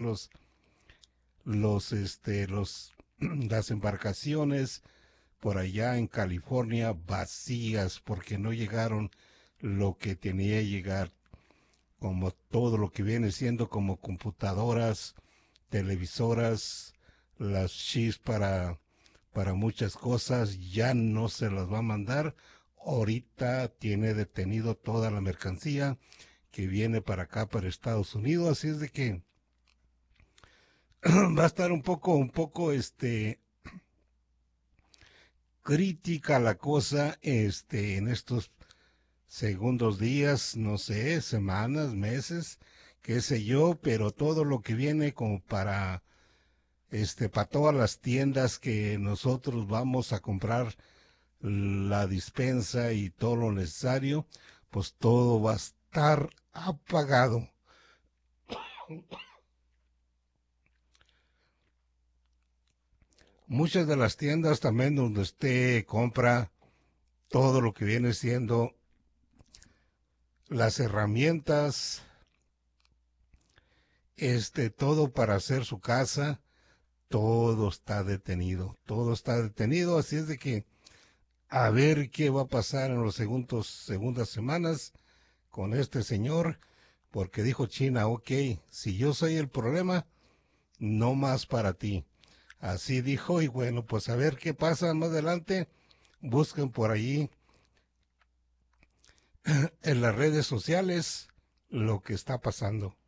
las embarcaciones por allá en California vacías porque no llegaron lo que tenía que llegar, como todo lo que viene siendo como computadoras, televisoras, las chips para muchas cosas, ya no se las va a mandar. Ahorita tiene detenido toda la mercancía que viene para acá, para Estados Unidos, así es de que va a estar crítica la cosa, en estos segundos días, no sé, semanas, meses, qué sé yo, pero todo lo que viene como para todas las tiendas que nosotros vamos a comprar la dispensa y todo lo necesario, pues todo va a estar apagado. Muchas de las tiendas también donde usted compra todo lo que viene siendo las herramientas, todo para hacer su casa, todo está detenido, así es de que a ver qué va a pasar en los segundas semanas con este señor, porque dijo China, ok, si yo soy el problema, no más para ti. Así dijo, y bueno, pues a ver qué pasa más adelante. Busquen por allí en las redes sociales lo que está pasando.